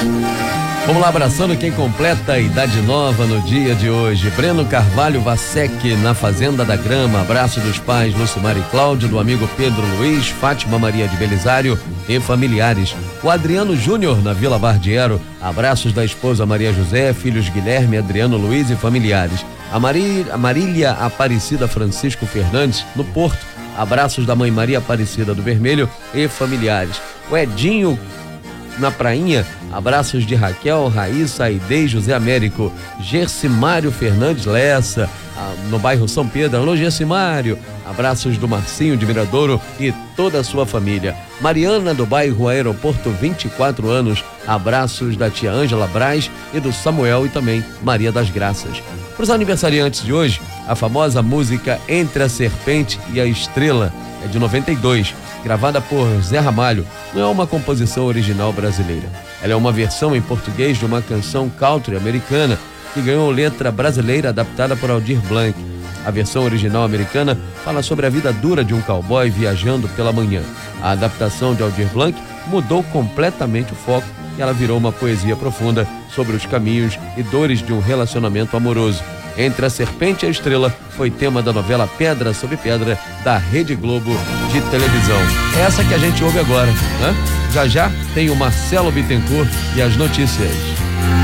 Vamos lá, abraçando quem completa a idade nova no dia de hoje. Breno Carvalho Vasek, na Fazenda da Grama. Abraço dos pais Lucimar e Cláudio, do amigo Pedro Luiz, Fátima Maria de Belisário e familiares. O Adriano Júnior, na Vila Bardiero. Abraços da esposa Maria José, filhos Guilherme, Adriano Luiz e familiares. A Marília Aparecida Francisco Fernandes, no Porto. Abraços da mãe Maria Aparecida do Vermelho e familiares. O Edinho, na Prainha, abraços de Raquel, Raíssa, Aide, José Américo, Gersimário Fernandes Lessa, no bairro São Pedro. Alô, Gersimário. Abraços do Marcinho de Miradouro e toda a sua família. Mariana, do bairro Aeroporto, 24 anos. Abraços da tia Ângela Braz e do Samuel e também Maria das Graças. Para os aniversariantes de hoje, a famosa música Entre a Serpente e a Estrela é de 92, gravada por Zé Ramalho. Não é uma composição original brasileira. Ela é uma versão em português de uma canção country americana que ganhou letra brasileira adaptada por Aldir Blanc. A versão original americana fala sobre a vida dura de um cowboy viajando pela manhã. A adaptação de Aldir Blanc mudou completamente o foco e ela virou uma poesia profunda sobre os caminhos e dores de um relacionamento amoroso. Entre a Serpente e a Estrela foi tema da novela Pedra sobre Pedra da Rede Globo de televisão. É essa que a gente ouve agora, né? Já já tem o Marcelo Bittencourt e as notícias.